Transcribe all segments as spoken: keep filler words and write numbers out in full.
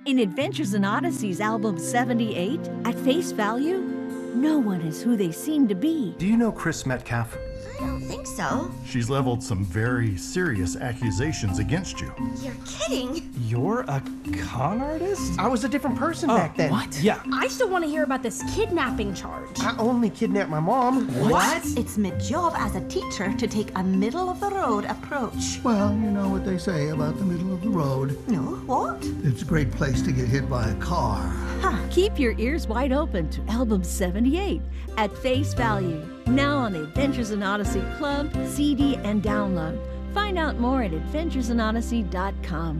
In Adventures in Odyssey's album seventy-eight, at face value, no one is who they seem to be. Do you know Chris Metcalf? I don't think so. She's leveled some very serious accusations against you. You're kidding. You're a con artist? I was a different person Oh, back then. what? Yeah. I still want to hear about this kidnapping charge. I only kidnapped my mom. What? It's my job as a teacher to take a middle-of-the-road approach. Well, you know what they say about the middle of the road. No, what? It's a great place to get hit by a car. Keep your ears wide open to album seventy-eight, At Face Value. Now on the Adventures in Odyssey Club, C D, and download. Find out more at adventures in odyssey dot com.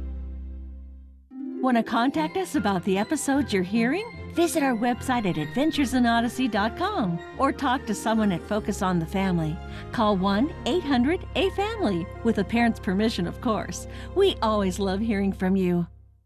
Want to contact us about the episodes you're hearing? Visit our website at adventures in odyssey dot com or talk to someone at Focus on the Family. Call one eight hundred A family, with a parent's permission, of course. We always love hearing from you.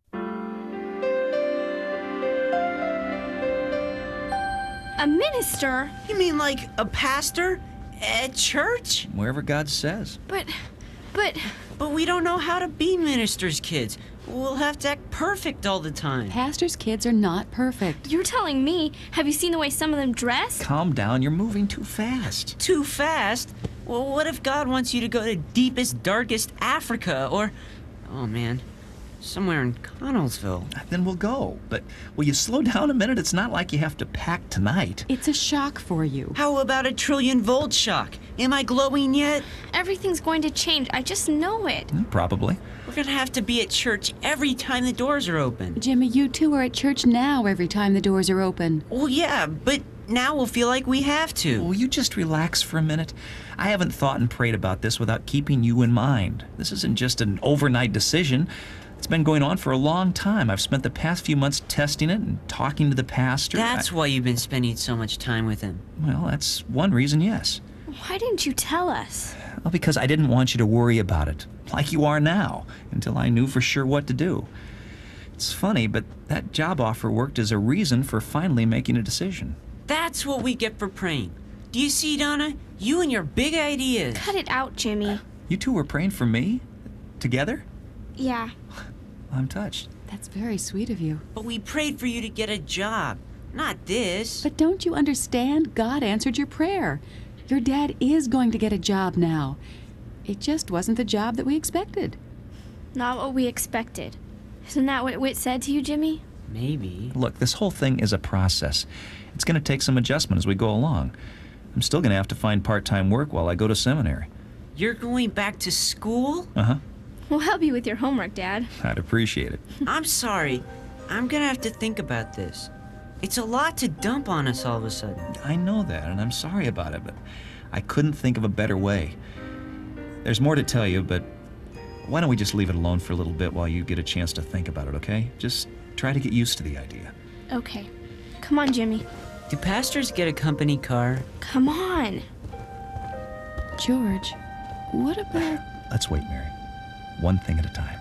A minister? You mean like a pastor? At church? Wherever God says. But, but... But we don't know how to be ministers' kids. We'll have to act perfect all the time. Pastors' kids are not perfect. You're telling me? Have you seen the way some of them dress? Calm down, you're moving too fast. Too fast? Well, what if God wants you to go to deepest, darkest Africa, or... Oh, man. Somewhere in Connellsville. Then we'll go. But will you slow down a minute? It's not like you have to pack tonight. It's a shock for you. How about a trillion volt shock? Am I glowing yet? Everything's going to change. I just know it. Probably. We're gonna have to be at church every time the doors are open. Jimmy, you two are at church now every time the doors are open. Well, yeah, but now we'll feel like we have to. Will you just relax for a minute? I haven't thought and prayed about this without keeping you in mind. This isn't just an overnight decision. It's been going on for a long time. I've spent the past few months testing it and talking to the pastor. That's I... why you've been spending so much time with him. Well, that's one reason, yes. Why didn't you tell us? Well, because I didn't want you to worry about it, like you are now, until I knew for sure what to do. It's funny, but that job offer worked as a reason for finally making a decision. That's what we get for praying. Do you see, Donna? You and your big ideas. Cut it out, Jimmy. You two were praying for me? Together? Yeah. I'm touched. That's very sweet of you. But we prayed for you to get a job, not this. But don't you understand? God answered your prayer. Your dad is going to get a job now. It just wasn't the job that we expected. Not what we expected. Isn't that what Whit said to you, Jimmy? Maybe. Look, this whole thing is a process. It's going to take some adjustment as we go along. I'm still going to have to find part-time work while I go to seminary. You're going back to school? Uh-huh. We'll help you with your homework, Dad. I'd appreciate it. I'm sorry. I'm gonna have to think about this. It's a lot to dump on us all of a sudden. I know that, and I'm sorry about it, but I couldn't think of a better way. There's more to tell you, but why don't we just leave it alone for a little bit while you get a chance to think about it, okay? Just try to get used to the idea. Okay. Come on, Jimmy. Do pastors get a company car? Come on. George, what about... Let's wait, Mary. One thing at a time.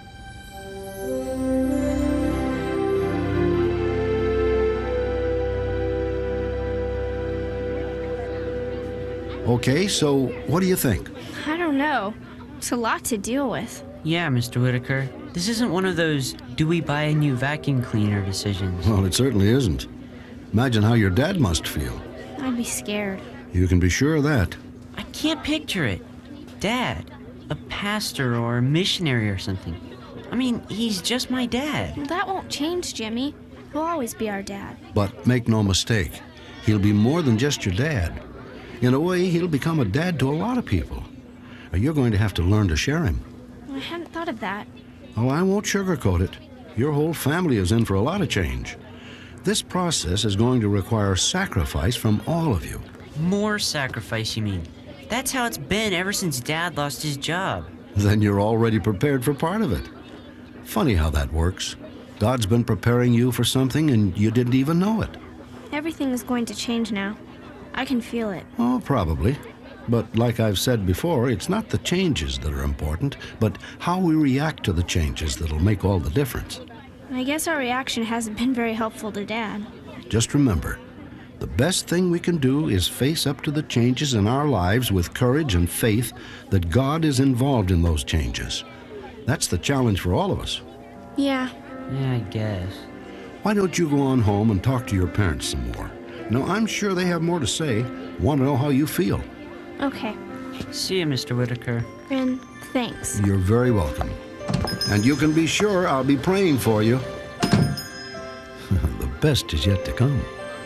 Okay, so what do you think? I don't know. It's a lot to deal with. Yeah, Mister Whitaker. This isn't one of those do we buy a new vacuum cleaner decisions. Well, it certainly isn't. Imagine how your dad must feel. I'd be scared. You can be sure of that. I can't picture it. Dad, a pastor or a missionary or something. I mean, he's just my dad. Well, that won't change, Jimmy. He'll always be our dad. But make no mistake, he'll be more than just your dad. In a way, he'll become a dad to a lot of people. You're going to have to learn to share him. I hadn't thought of that. Oh, I won't sugarcoat it. Your whole family is in for a lot of change. This process is going to require sacrifice from all of you. More sacrifice, you mean? That's how it's been ever since Dad lost his job. Then you're already prepared for part of it. Funny how that works. God's been preparing you for something and you didn't even know it. Everything is going to change now. I can feel it. Oh, probably. But like I've said before, it's not the changes that are important, but how we react to the changes that'll make all the difference. I guess our reaction hasn't been very helpful to Dad. Just remember, the best thing we can do is face up to the changes in our lives with courage and faith that God is involved in those changes. That's the challenge for all of us. Yeah, Yeah, I guess. Why don't you go on home and talk to your parents some more? Now, I'm sure they have more to say. Want to know how you feel. Okay. See you, Mister Whitaker. And thanks. You're very welcome. And you can be sure I'll be praying for you. The best is yet to come.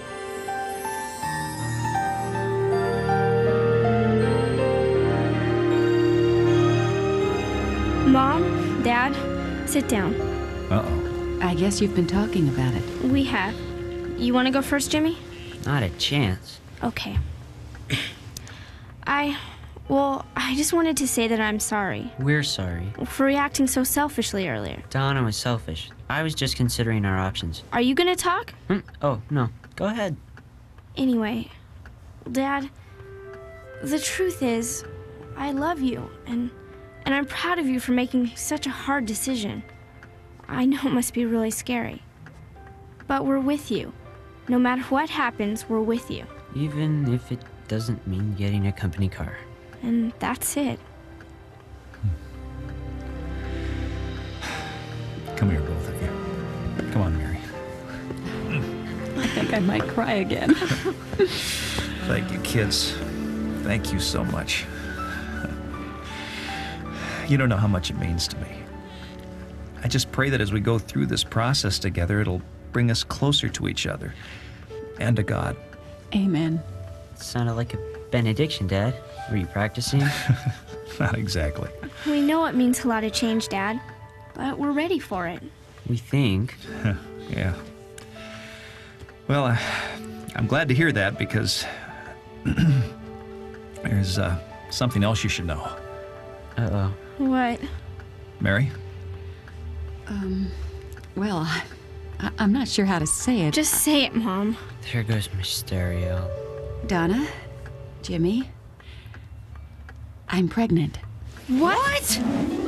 Mom, Dad, sit down. Uh-oh. I guess you've been talking about it. We have. You want to go first, Jimmy? Not a chance. Okay. I... Well, I just wanted to say that I'm sorry. We're sorry. For reacting so selfishly earlier. Donna was selfish. I was just considering our options. Are you gonna talk? Hmm? Oh, no. Go ahead. Anyway, Dad, the truth is, I love you, and and I'm proud of you for making such a hard decision. I know it must be really scary. But we're with you. No matter what happens, we're with you. Even if it doesn't mean getting a company car. And that's it. Come here, both of you. Come on, Mary. I think I might cry again. Thank you, kids. Thank you so much. You don't know how much it means to me. I just pray that as we go through this process together, it'll bring us closer to each other and to God. Amen. Sounded like a benediction, Dad. Were you practicing? Not exactly. We know it means a lot of change, Dad, but we're ready for it. We think. Yeah. Well, uh, I'm glad to hear that because there's uh, something else you should know. Uh-oh. What? Mary? Um, well, I, I'm not sure how to say it. Just say it, Mom. There goes my stereo. Donna, Jimmy, I'm pregnant. What?